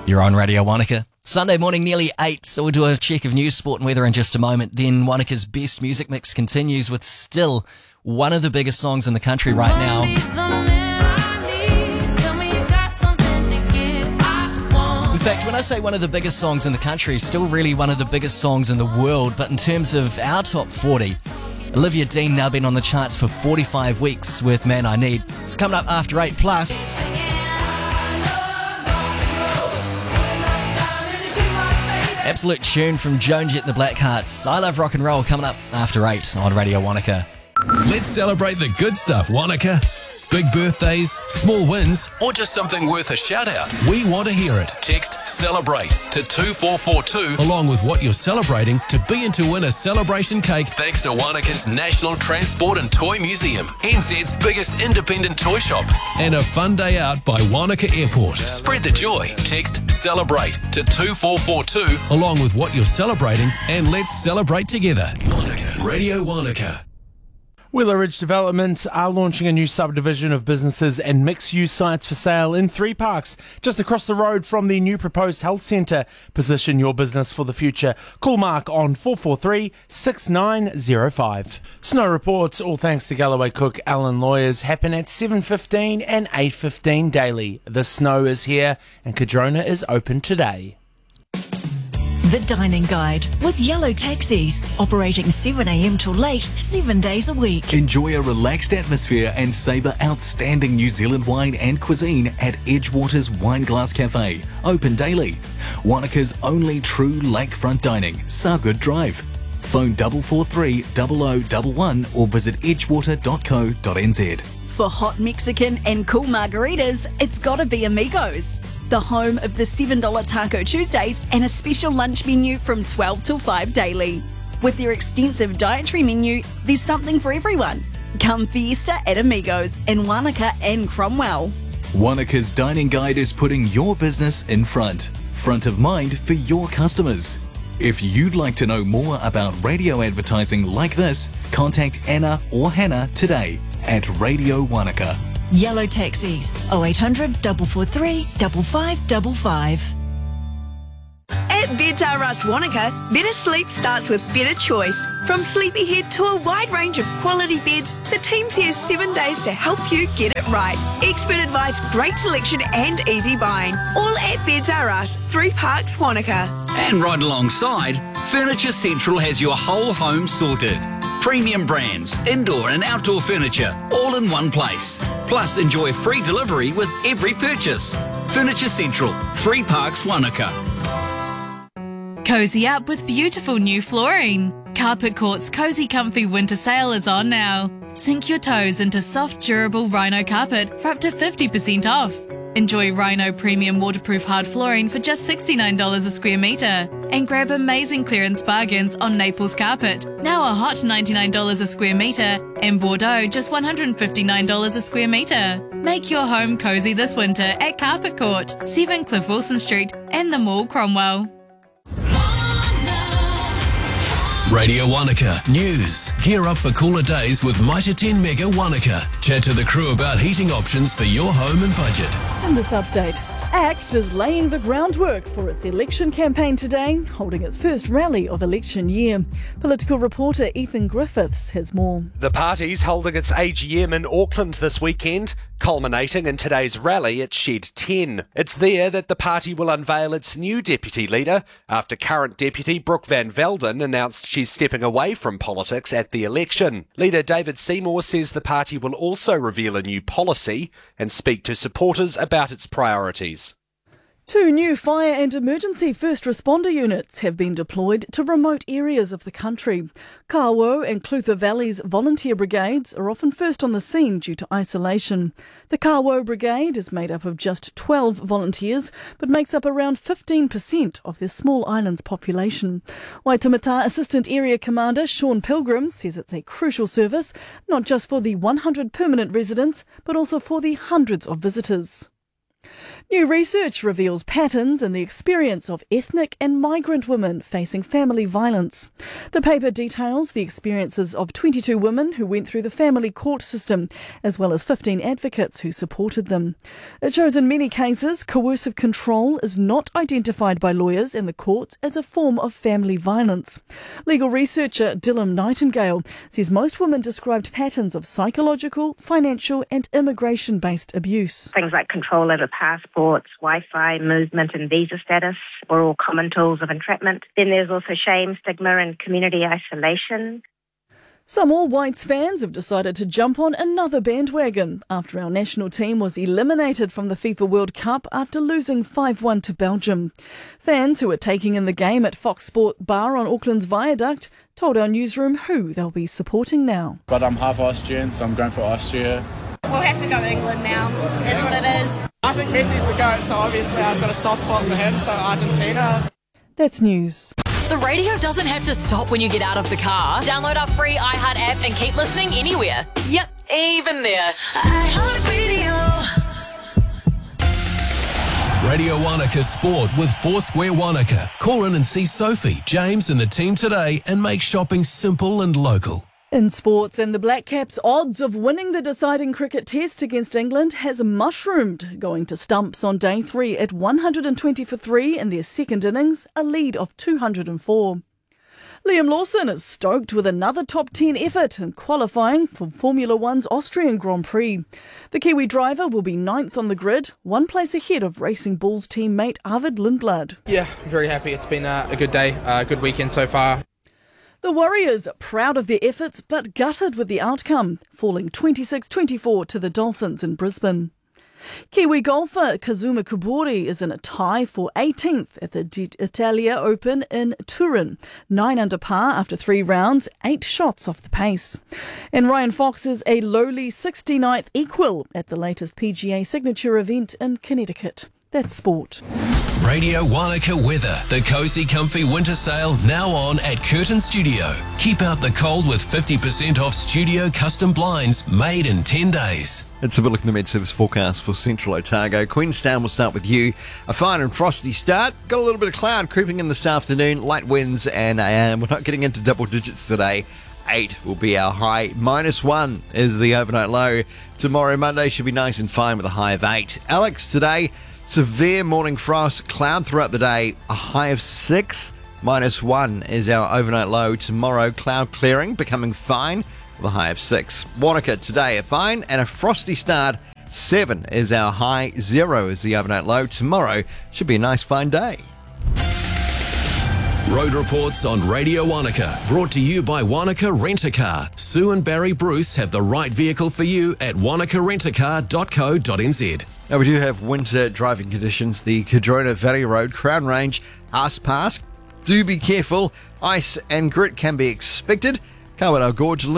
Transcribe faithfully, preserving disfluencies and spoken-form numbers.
You're on Radio Wanaka. Sunday morning, nearly eight, so we'll do a check of news, sport and weather in just a moment. Then Wanaka's best music mix continues with still one of the biggest songs in the country right now. In fact, when I say one of the biggest songs in the country, still really one of the biggest songs in the world. But in terms of our top forty, Olivia Dean now been on the charts for forty-five weeks with Man I Need. It's coming up after eight plus. Absolute tune from Joan Jett and the Blackhearts. I Love Rock and Roll coming up after eight on Radio Wanaka. Let's celebrate the good stuff, Wanaka. Big birthdays, small wins, or just something worth a shout out. We want to hear it. Text CELEBRATE to two four four two along with what you're celebrating to be in to win a celebration cake thanks to Wanaka's National Transport and Toy Museum, N Z's biggest independent toy shop, and a fun day out by Wanaka Airport. Spread the joy. Text CELEBRATE to two four four two along with what you're celebrating and let's celebrate together. Wanaka. Radio Wanaka. Wheeler Ridge Development are launching a new subdivision of businesses and mixed-use sites for sale in three parks just across the road from the new proposed health centre. Position your business for the future. Call Mark on four four three, six nine zero five. Snow reports, all thanks to Galloway Cook Allen Lawyers, happen at seven fifteen and eight fifteen daily. The snow is here and Cadrona is open today. The Dining Guide with Yellow Taxis, operating seven a m till late, seven days a week. Enjoy a relaxed atmosphere and savour outstanding New Zealand wine and cuisine at Edgewater's Wineglass Cafe, open daily. Wanaka's only true lakefront dining, Sargood Drive. Phone four four three, zero zero one one or visit edgewater dot co dot n z. For hot Mexican and cool margaritas, it's gotta be Amigos, the home of the seven dollar Taco Tuesdays and a special lunch menu from twelve till five daily. With their extensive dietary menu, there's something for everyone. Come fiesta at Amigos in Wanaka and Cromwell. Wanaka's Dining Guide is putting your business in front, front of mind for your customers. If you'd like to know more about radio advertising like this, contact Anna or Hannah today at Radio Wanaka. Yellow Taxis, oh eight hundred, four four three, five five five five. At Beds R Us Wanaka, better sleep starts with better choice. From Sleepyhead to a wide range of quality beds, the team's here seven days to help you get it right. Expert advice, great selection and easy buying. All at Beds R Us, Three Parks, Wanaka. And right alongside, Furniture Central has your whole home sorted. Premium brands, indoor and outdoor furniture, all in one place. Plus, enjoy free delivery with every purchase. Furniture Central, Three Parks, Wanaka. Cozy up with beautiful new flooring. Carpet Court's Cozy Comfy Winter Sale is on now. Sink your toes into soft, durable Rhino carpet for up to fifty percent off. Enjoy Rhino Premium Waterproof Hard Flooring for just sixty-nine dollars a square metre. And grab amazing clearance bargains on Naples Carpet, now a hot ninety-nine dollars a square metre, and Bordeaux just one hundred fifty-nine dollars a square metre. Make your home cosy this winter at Carpet Court, seven Cliff Wilson Street and the Mall, Cromwell. Radio Wanaka News. Gear up for cooler days with Mitre ten Mega Wanaka. Chat to the crew about heating options for your home and budget. In this update, ACT is laying the groundwork for its election campaign today, holding its first rally of election year. Political reporter Ethan Griffiths has more. The party's holding its A G M in Auckland this weekend, culminating in today's rally at Shed ten. It's there that the party will unveil its new deputy leader after current deputy Brooke Van Velden announced she's stepping away from politics at the election. Leader David Seymour says the party will also reveal a new policy and speak to supporters about its priorities. Two new fire and emergency first responder units have been deployed to remote areas of the country. Kawo and Clutha Valley's volunteer brigades are often first on the scene due to isolation. The Kawo Brigade is made up of just twelve volunteers, but makes up around fifteen percent of the small island's population. Waitemata Assistant Area Commander Sean Pilgrim says it's a crucial service, not just for the one hundred permanent residents, but also for the hundreds of visitors. New research reveals patterns in the experience of ethnic and migrant women facing family violence. The paper details the experiences of twenty-two women who went through the family court system, as well as fifteen advocates who supported them. It shows in many cases coercive control is not identified by lawyers and the courts as a form of family violence. Legal researcher Dylan Nightingale says most women described patterns of psychological, financial and immigration-based abuse. Things like control over passports, Wi-Fi, movement and visa status are all common tools of entrapment. Then there's also shame, stigma and community isolation. Some All Whites fans have decided to jump on another bandwagon after our national team was eliminated from the FIFA World Cup after losing five one to Belgium. Fans who were taking in the game at Fox Sport Bar on Auckland's Viaduct told our newsroom who they'll be supporting now. But I'm half Austrian, so I'm going for Austria. We'll have to go England now. That's what it is. I think Messi's the GOAT, so obviously I've got a soft spot for him, so Argentina. That's news. The radio doesn't have to stop when you get out of the car. Download our free iHeart app and keep listening anywhere. Yep, even there. iHeartRadio. Radio Wanaka Sport with Foursquare Wanaka. Call in and see Sophie, James and the team today and make shopping simple and local. In sports, and the Black Caps' odds of winning the deciding cricket test against England has mushroomed, going to stumps on day three at one hundred twenty for three in their second innings, a lead of two hundred four. Liam Lawson is stoked with another top ten effort in qualifying for Formula One's Austrian Grand Prix. The Kiwi driver will be ninth on the grid, one place ahead of Racing Bull's teammate Arvid Lindblad. Yeah, I'm very happy. It's been a, a good day, a good weekend so far. The Warriors are proud of their efforts but gutted with the outcome, falling twenty-six twenty-four to the Dolphins in Brisbane. Kiwi golfer Kazuma Kubori is in a tie for eighteenth at the D'Italia Open in Turin, nine under par after three rounds, eight shots off the pace. And Ryan Fox is a lowly sixty-ninth equal at the latest P G A signature event in Connecticut. That's sport. Radio Wanaka weather. The Cozy Comfy Winter Sale now on at Curtin Studio. Keep out the cold with fifty percent off studio custom blinds made in ten days. Let's have a look at the Met-Service forecast for Central Otago. Queenstown will start with you. A fine and frosty start. Got a little bit of cloud creeping in this afternoon. Light winds and uh, we're not getting into double digits today. Eight will be our high. Minus one is the overnight low. Tomorrow, Monday, should be nice and fine with a high of eight. Alex, today, severe morning frost, cloud throughout the day, a high of six. Minus one is our overnight low. Tomorrow, cloud clearing, becoming fine with a high of six. Wanaka today, a fine and a frosty start. Seven is our high. Zero is the overnight low. Tomorrow should be a nice fine day. Road reports on Radio Wanaka, brought to you by Wanaka Rent-A-Car. Sue and Barry Bruce have the right vehicle for you at wanaka rent a car dot co dot n z. Now we do have winter driving conditions. The Cadrona Valley Road, Crown Range, Arse Pass. Do be careful. Ice and grit can be expected. Kawana Gorge